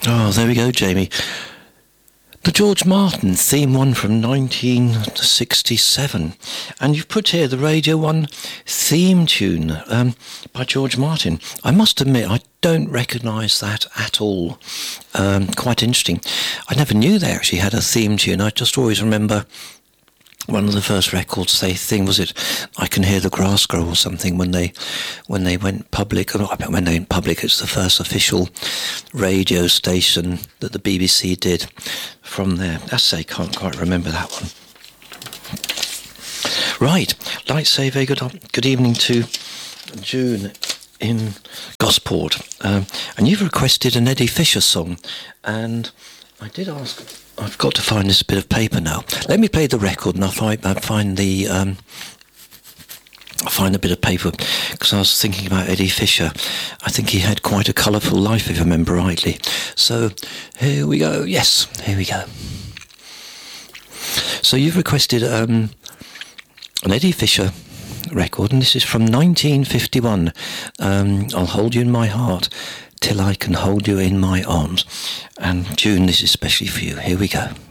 Oh, there we go, Jamie. The George Martin theme one from 1967. And you've put here the Radio 1 theme tune by George Martin. I must admit, I don't recognise that at all. Quite interesting. I never knew they actually had a theme tune. I just always remember one of the first records they thing was it I Can Hear the Grass Grow or something when they went public. When they went public, it's the first official radio station that the BBC did from there. I can't quite remember that one. Right, like say very good evening to June in Gosport, and you've requested an Eddie Fisher song, and I did ask. I've got to find this bit of paper now. Let me play the record, and I'll find the bit of paper, because I was thinking about Eddie Fisher. I think he had quite a colourful life, if I remember rightly. So here we go. Yes, here we go. So you've requested an Eddie Fisher record, and this is from 1951. I'll Hold You in My Heart Till I Can Hold You in My Arms. And June, this is especially for you. Here we go.